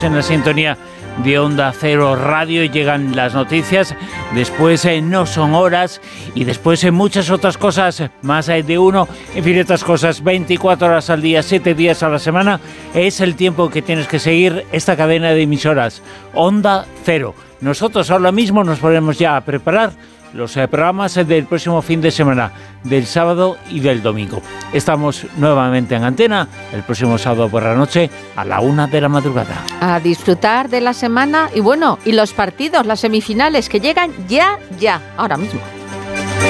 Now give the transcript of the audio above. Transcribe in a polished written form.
En la sintonía de Onda Cero Radio llegan las noticias, después No Son Horas y después muchas otras cosas, más de uno, infinitas cosas, 24 horas al día, 7 días a la semana, es el tiempo que tienes que seguir esta cadena de emisoras, Onda Cero. Nosotros ahora mismo nos ponemos ya a preparar los programas del próximo fin de semana, del sábado y del domingo. Estamos nuevamente en antena el próximo sábado por la noche a la 1 de la madrugada. A disfrutar de la semana y los partidos, las semifinales que llegan ya, ahora mismo.